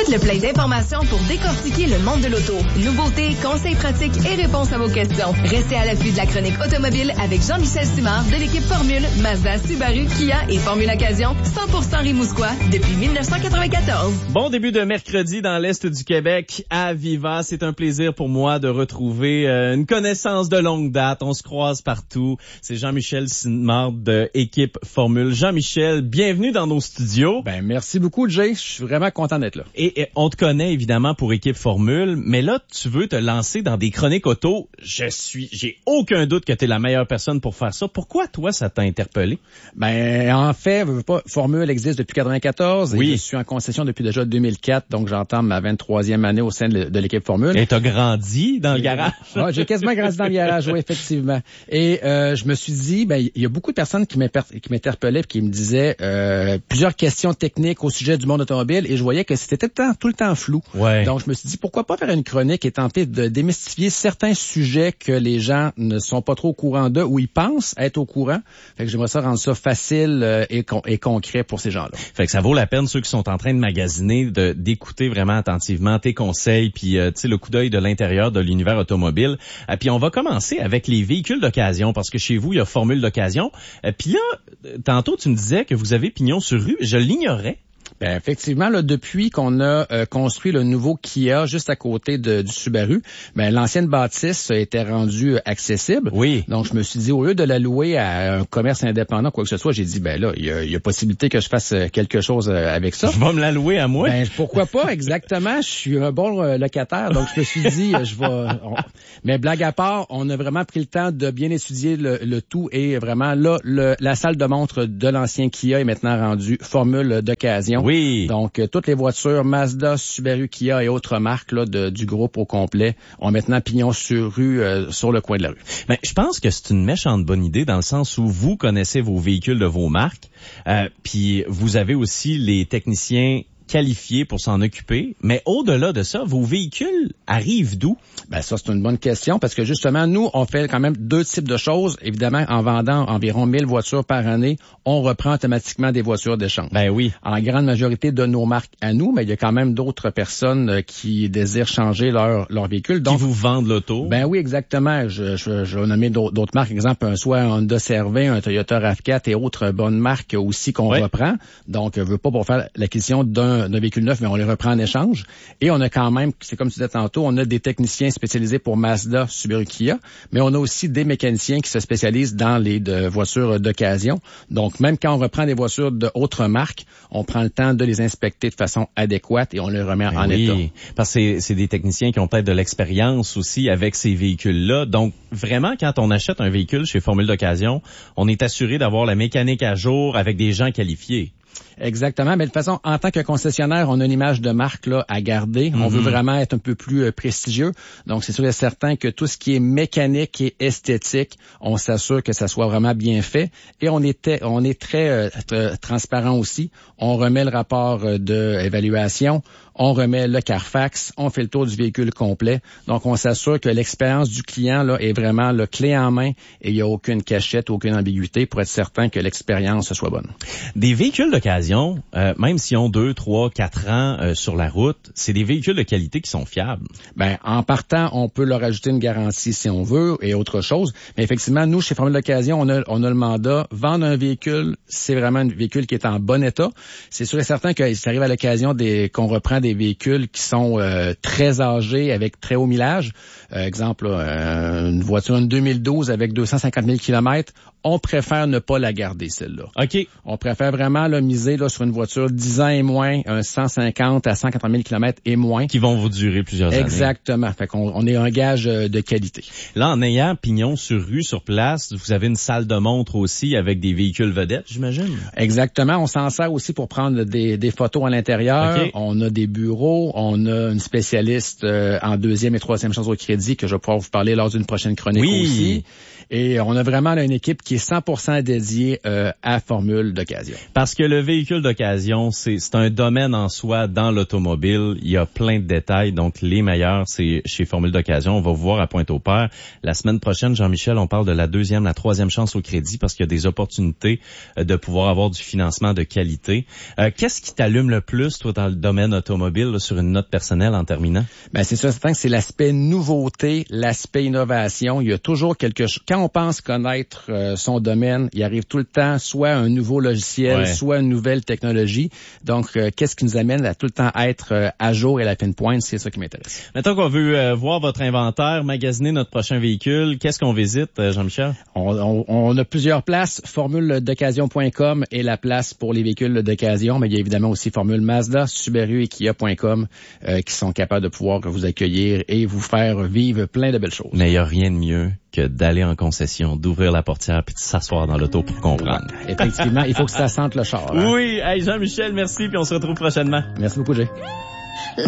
Tout le plein d'informations pour décortiquer le monde de l'auto. Nouveautés, conseils pratiques et réponses à vos questions. Restez à l'affût de la chronique automobile avec Jean-Michel Simard de l'équipe Formule, Mazda, Subaru, Kia et Formule Occasion, 100% Rimouskois depuis 1994. Bon début de mercredi dans l'Est du Québec à Viva. C'est un plaisir pour moi de retrouver une connaissance de longue date. On se croise partout. C'est Jean-Michel Simard de équipe Formule. Jean-Michel, bienvenue dans nos studios. Ben merci beaucoup, Jay. Je suis vraiment content d'être là. Et on te connaît évidemment pour équipe Formule, mais là, tu veux te lancer dans des chroniques auto. J'ai aucun doute que tu es la meilleure personne pour faire ça. Pourquoi, toi, ça t'a interpellé? Ben, en fait, Formule existe depuis 94 oui. Et je suis en concession depuis déjà 2004, donc j'entame ma 23e année au sein de l'équipe Formule. Et t'as grandi dans le garage? Ah, j'ai quasiment grandi dans le garage, oui, effectivement. Et je me suis dit, ben, il y a beaucoup de personnes qui m'interpellaient et qui me disaient plusieurs questions techniques au sujet du monde automobile et je voyais que c'était tout le temps flou. Ouais. Donc, je me suis dit, pourquoi pas faire une chronique et tenter de démystifier certains sujets que les gens ne sont pas trop au courant d'eux ou ils pensent être au courant. Fait que j'aimerais ça rendre ça facile et concret pour ces gens-là. Fait que ça vaut la peine, ceux qui sont en train de magasiner, d'écouter vraiment attentivement tes conseils puis tu sais, le coup d'œil de l'intérieur de l'univers automobile. Puis on va commencer avec les véhicules d'occasion parce que chez vous, il y a Formule d'occasion. Puis là, tantôt, tu me disais que vous avez pignon sur rue. Je l'ignorais. Ben effectivement, là, depuis qu'on a construit le nouveau Kia juste à côté du Subaru, ben l'ancienne bâtisse était rendue accessible. Oui. Donc je me suis dit, au lieu de la louer à un commerce indépendant, quoi que ce soit, j'ai dit, ben là, il y a possibilité que je fasse quelque chose avec ça. Je vais me la louer à moi. Ben pourquoi pas, exactement. Je suis un bon locataire, donc je me suis dit, Mais blague à part, on a vraiment pris le temps de bien étudier le tout et vraiment là, la salle de montre de l'ancien Kia est maintenant rendue Formule d'occasion. Oui. Donc, toutes les voitures Mazda, Subaru, Kia et autres marques là, du groupe au complet ont maintenant pignon sur rue sur le coin de la rue. Ben, je pense que c'est une méchante bonne idée dans le sens où vous connaissez vos véhicules de vos marques, puis vous avez aussi les techniciens qualifiés pour s'en occuper. Mais au-delà de ça, vos véhicules arrivent d'où? Ben ça, c'est une bonne question parce que justement, nous, on fait quand même deux types de choses. Évidemment, en vendant environ 1000 voitures par année, on reprend automatiquement des voitures d'échange. Ben oui. En grande majorité de nos marques à nous, mais il y a quand même d'autres personnes qui désirent changer leur véhicule. Donc, qui vous vendent l'auto? Ben oui, exactement. Je vais nommer d'autres marques, exemple, soit un Honda CR-V, un Toyota RAV4 et autres bonnes marques aussi qu'on reprend. Donc, je veux pas pour faire l'acquisition d'un véhicule neuf, mais on les reprend en échange. Et on a quand même, c'est comme tu disais tantôt, on a des techniciens spécialisés pour Mazda, Subaru, Kia, mais on a aussi des mécaniciens qui se spécialisent dans les voitures d'occasion. Donc, même quand on reprend des voitures d'autres marques, on prend le temps de les inspecter de façon adéquate et on les remet en état. Parce que c'est des techniciens qui ont peut-être de l'expérience aussi avec ces véhicules-là. Donc, vraiment, quand on achète un véhicule chez Formule d'occasion, on est assuré d'avoir la mécanique à jour avec des gens qualifiés. Exactement, mais de toute façon, en tant que concessionnaire, on a une image de marque là à garder. On veut vraiment être un peu plus prestigieux. Donc, c'est sûr et certain que tout ce qui est mécanique et esthétique, on s'assure que ça soit vraiment bien fait. Et on est très transparent aussi. On remet le rapport d'évaluation, on remet le Carfax, on fait le tour du véhicule complet. Donc, on s'assure que l'expérience du client là est vraiment le clé en main et il n'y a aucune cachette, aucune ambiguïté pour être certain que l'expérience soit bonne. Des véhicules d'occasion, même s'ils ont 2, 3, 4 ans sur la route, c'est des véhicules de qualité qui sont fiables. Ben, en partant, on peut leur ajouter une garantie si on veut et autre chose. Mais effectivement, nous, chez Formule d'occasion, on a le mandat. Vendre un véhicule, c'est vraiment un véhicule qui est en bon état. C'est sûr et certain que ça arrive à l'occasion qu'on reprend des véhicules qui sont très âgés avec très haut millage. Exemple, une voiture, une 2012 avec 250 000 km, on préfère ne pas la garder, celle-là. OK. On préfère vraiment miser sur une voiture 10 ans et moins, un 150 à 180 000 km et moins. Qui vont vous durer plusieurs années. Exactement. Fait qu'on est un gage de qualité. Là, en ayant pignon sur rue, sur place, vous avez une salle de montre aussi avec des véhicules vedettes, j'imagine? Exactement. On s'en sert aussi pour prendre des photos à l'intérieur. Okay. On a des bureaux. On a une spécialiste en deuxième et troisième chance au crédit que je vais pouvoir vous parler lors d'une prochaine chronique aussi. Et on a vraiment là, une équipe qui est 100% dédiée à formule d'occasion. Parce que le véhicule d'occasion, c'est un domaine en soi dans l'automobile. Il y a plein de détails, donc les meilleurs, c'est chez Formule d'occasion. On va vous voir à Pointe-au-Père. La semaine prochaine, Jean-Michel, on parle de la troisième chance au crédit parce qu'il y a des opportunités de pouvoir avoir du financement de qualité. Qu'est-ce qui t'allume le plus, toi, dans le domaine automobile, là, sur une note personnelle en terminant? Ben c'est ça, c'est l'aspect nouveauté, l'aspect innovation. Il y a toujours quelque chose. Quand on pense connaître son domaine, il arrive tout le temps soit un nouveau logiciel, soit une nouvelle technologie. Donc, qu'est-ce qui nous amène à tout le temps être à jour et à la fine pointe, c'est ça qui m'intéresse. Maintenant qu'on veut voir votre inventaire, magasiner notre prochain véhicule, qu'est-ce qu'on visite, Jean-Michel? On a plusieurs places. Formuledoccasion.com est la place pour les véhicules d'occasion, mais il y a évidemment aussi Formule Mazda, Subaru et Kia.com qui sont capables de pouvoir vous accueillir et vous faire vivre plein de belles choses. Mais il n'y a rien de mieux que d'aller en concession, d'ouvrir la portière puis de s'asseoir dans l'auto pour comprendre. Effectivement, il faut que ça sente le char. Hein? Oui, hey Jean-Michel, merci puis on se retrouve prochainement. Merci beaucoup, Jay.